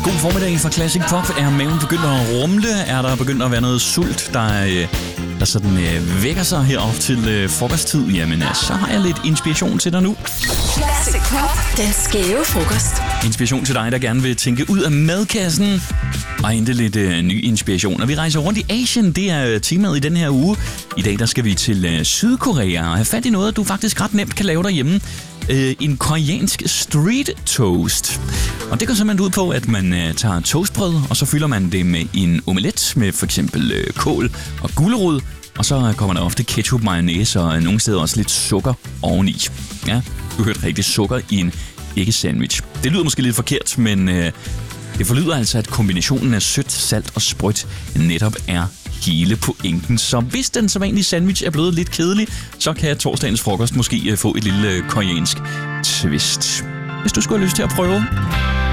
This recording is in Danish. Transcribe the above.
God formiddag fra Classic Pop. Er maven begyndt at rumle? Er der begyndt at være noget sult, der sådan vækker sig herop til frokosttid? Jamen, så har jeg lidt inspiration til dig nu. Classic Pop, den skæve frokost. Inspiration til dig, der gerne vil tænke ud af madkassen og hente lidt ny inspiration. Og vi rejser rundt i Asien, det er temaet i den her uge. I dag der skal vi til Sydkorea og have fat i noget, du faktisk ret nemt kan lave derhjemme. En koreansk street toast. Og det går simpelthen ud på, at man tager toastbrød, og så fylder man det med en omelet med for eksempel kål og gulerod. Og så kommer der ofte ketchup, mayonnaise og nogle steder også lidt sukker oveni. Ja, du hørte rigtigt, sukker i en æggesandwich. Det lyder måske lidt forkert, men det forlyder altså, at kombinationen af sødt, salt og sprødt netop er hele pointen. Så hvis den sædvanlige sandwich er blevet lidt kedelig, så kan torsdagens frokost måske få et lille koreansk twist. Hvis du skulle have lyst til at prøve.